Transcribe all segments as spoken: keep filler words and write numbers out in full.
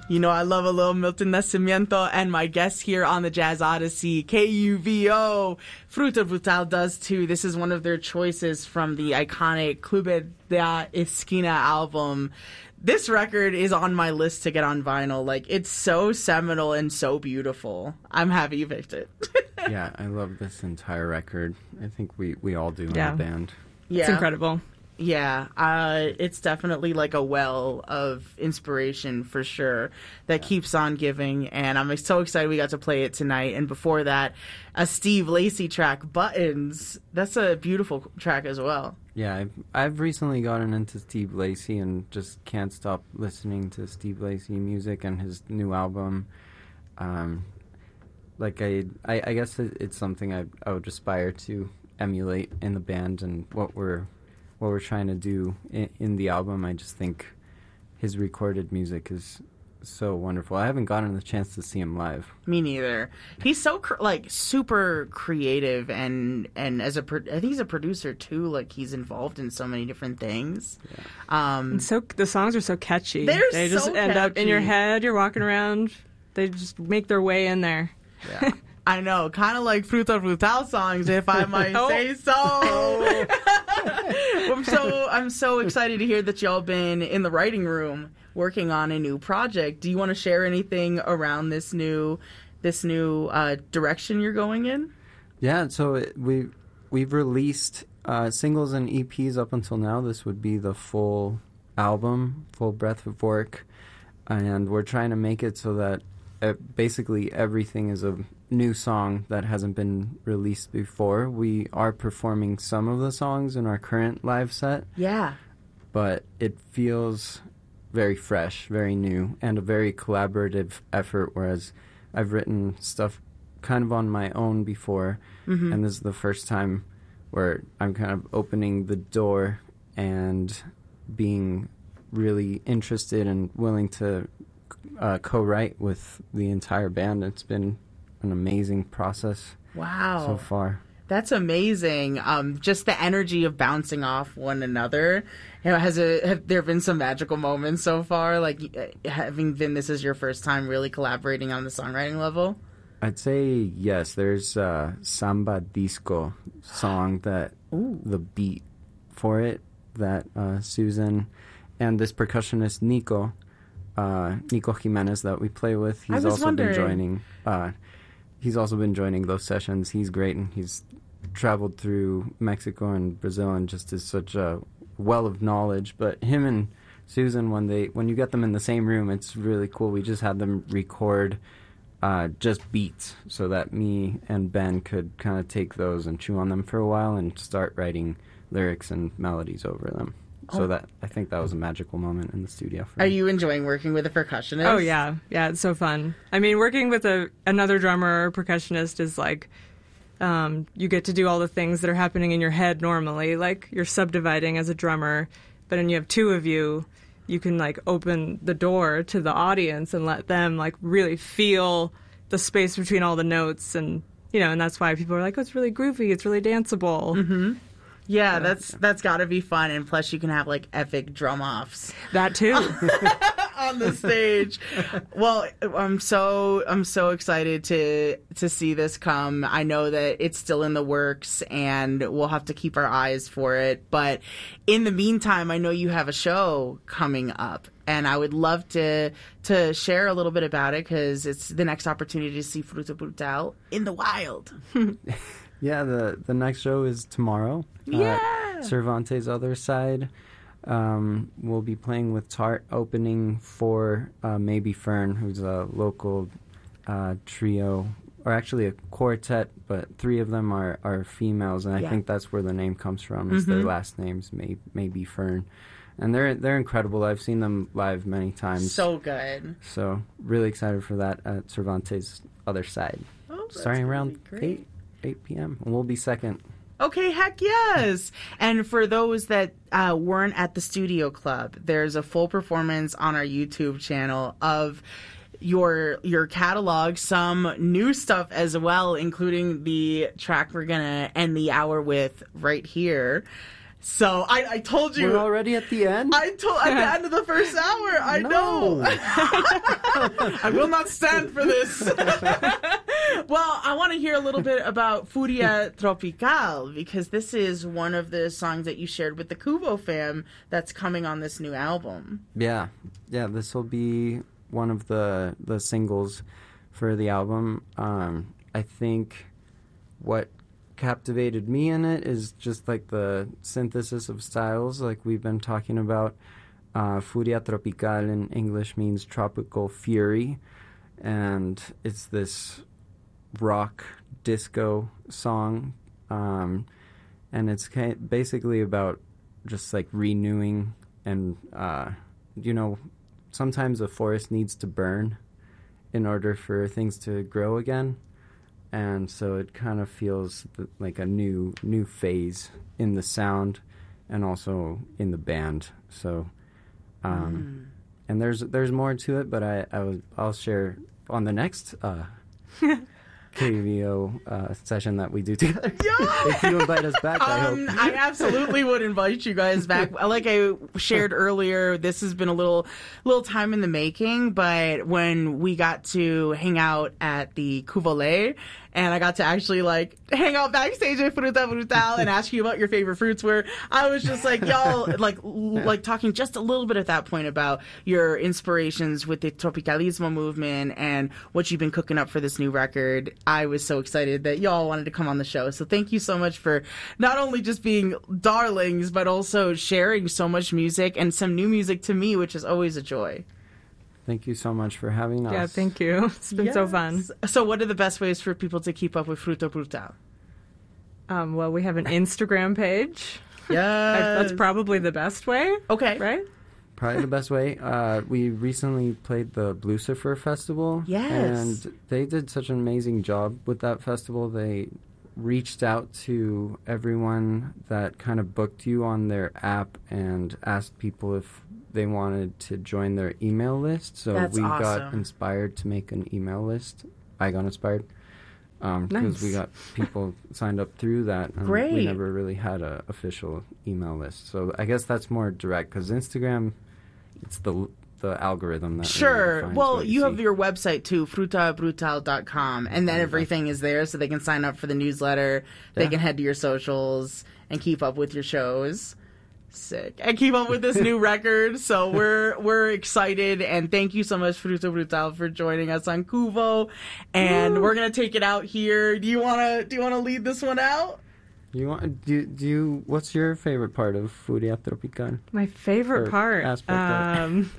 You know, I love a little Milton Nascimento, and my guest here on the Jazz Odyssey, K U V O, Fruta Brutal does too. This is one of their choices from the iconic Club de la Esquina album. This record is on my list to get on vinyl. Like, it's so seminal and so beautiful. I'm happy you picked it. Yeah, I love this entire record. I think we, we all do in yeah. the band. Yeah. It's incredible. Yeah, uh, it's definitely like a well of inspiration for sure that yeah. keeps on giving, and I'm so excited we got to play it tonight. And before that, a Steve Lacy track, Buttons. That's a beautiful track as well. Yeah, I've, I've recently gotten into Steve Lacy and just can't stop listening to Steve Lacy music and his new album. Um, like I, I, I guess it's something I, I would aspire to emulate in the band and what we're what we're trying to do in, in the album. I just think his recorded music is so wonderful. I haven't gotten the chance to see him live. Me neither. He's so cr- like super creative, and and as a pro- I think he's a producer too. Like, he's involved in so many different things. Yeah. Um, and so the songs are so catchy. They're they so just end catchy. up in your head. You're walking around. They just make their way in there. Yeah. I know, kind of like Fruta Brutal songs, if I might oh. say so. I'm so I'm so excited to hear that y'all been in the writing room working on a new project. Do you want to share anything around this new this new uh, direction you're going in? Yeah, so it, we we've released uh, singles and E Ps up until now. This would be the full album, full breadth of work, and we're trying to make it so that uh, basically everything is a new song that hasn't been released before. We are performing some of the songs in our current live set. Yeah. But it feels very fresh, very new, and a very collaborative effort, whereas I've written stuff kind of on my own before, mm-hmm. and this is the first time where I'm kind of opening the door and being really interested and willing to uh, co-write with the entire band. It's been an amazing process. Wow. So far. That's amazing. Um, just the energy of bouncing off one another. You know, has a, have there been some magical moments so far? Like, having been this is your first time really collaborating on the songwriting level? I'd say yes. There's a Samba Disco song that Ooh. the beat for it that uh, Susan and this percussionist Nico, uh, Nico Jimenez that we play with, he's also wondering. been joining. Uh, He's also been joining those sessions. He's great, and he's traveled through Mexico and Brazil and just is such a well of knowledge. But him and Susan, when they when you get them in the same room, it's really cool. We just had them record uh, just beats so that me and Ben could kind of take those and chew on them for a while and start writing lyrics and melodies over them. So that I think that was a magical moment in the studio for Are me. you enjoying working with a percussionist? Oh, yeah. Yeah, it's so fun. I mean, working with a another drummer or percussionist is like, um, you get to do all the things that are happening in your head normally. Like, you're subdividing as a drummer, but when you have two of you, you can, like, open the door to the audience and let them, like, really feel the space between all the notes. And, you know, and that's why people are like, oh, it's really groovy, it's really danceable. Mm-hmm. Yeah, that's that's got to be fun, and plus you can have like epic drum offs. That too. On the stage. Well, I'm so I'm so excited to to see this come. I know that it's still in the works, and we'll have to keep our eyes for it. But in the meantime, I know you have a show coming up, and I would love to to share a little bit about it because it's the next opportunity to see Fruta Brutal in the wild. Yeah, the, the next show is tomorrow. Yeah. At Cervantes' Other Side. Um, we'll be playing with Tart, opening for uh, Maybe Fern, who's a local uh, trio, or actually a quartet, but three of them are, are females, and I yeah. think that's where the name comes from. It's mm-hmm. their last names, May, Maybe Fern. And they're they're incredible. I've seen them live many times. So good. So really excited for that at Cervantes' Other Side. Oh, starting really around great. eight. eight p.m. and we'll be second. Okay, heck yes. And for those that uh, weren't at the Studio Club, there's a full performance on our YouTube channel of your your catalog, some new stuff as well, including the track we're going to end the hour with right here. So I, I told you. We're already at the end? I told at the end of the first hour. I No. know. I will not stand for this. Well, I want to hear a little bit about Furia Tropical, because this is one of the songs that you shared with the Kubo fam that's coming on this new album. Yeah. Yeah, this will be one of the the singles for the album. Um, I think what captivated me in it is just like the synthesis of styles, like we've been talking about. Uh, Furia Tropical in English means tropical fury, and it's this rock disco song, um, and it's kind of basically about just like renewing, and uh, you know, sometimes a forest needs to burn in order for things to grow again. And so it kind of feels th- like a new new phase in the sound and also in the band. So, um, mm. and there's there's more to it, but I, I was, I'll share on the next uh, K V O uh, session that we do together. Yeah! If you invite us back, I um, hope. I absolutely would invite you guys back. Like I shared earlier, this has been a little little time in the making, but when we got to hang out at the Cuvole, and I got to actually like hang out backstage at Fruta Brutal and ask you about your favorite fruits, where I was just like, y'all, like like talking just a little bit at that point about your inspirations with the Tropicalismo movement and what you've been cooking up for this new record. I was so excited that y'all wanted to come on the show. So thank you so much for not only just being darlings, but also sharing so much music and some new music to me, which is always a joy. Thank you so much for having us. Yeah, thank you. It's been yes. so fun. So what are the best ways for people to keep up with Fruta Brutal? Um, well, we have an Instagram page. Yeah. That's probably the best way. Okay. Right? Probably the best way. Uh, we recently played the Blucifer Festival. Yes. And they did such an amazing job with that festival. They reached out to everyone that kind of booked you on their app and asked people if they wanted to join their email list. So That's we awesome. got inspired to make an email list. I got inspired. Um, because Nice. we got people signed up through that. And Great. We never really had an official email list. So I guess that's more direct, because Instagram, it's the the algorithm that Sure. really defines Well, what you see. have your website too, fruta brutal dot com, and then everything is there, so they can sign up for the newsletter. They Yeah. can head to your socials and keep up with your shows. Sick. And keep up with this new record. So we're we're excited, and thank you so much, Fruta Brutal, for joining us on Kuvo. And Woo. We're gonna take it out here. Do you wanna do you wanna lead this one out? You want do do you? What's your favorite part of Furia Tropical? My favorite Or part. aspect of it. Um,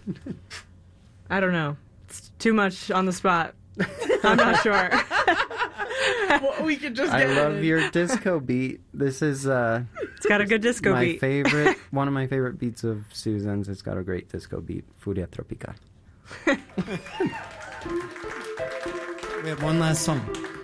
I don't know. It's too much on the spot. I'm not sure. Well, we could just. I Get love it. your disco beat. This is uh, It's got a good disco my beat. favorite. One of my favorite beats of Susan's. It's got a great disco beat. Furia Tropical. We have one last song.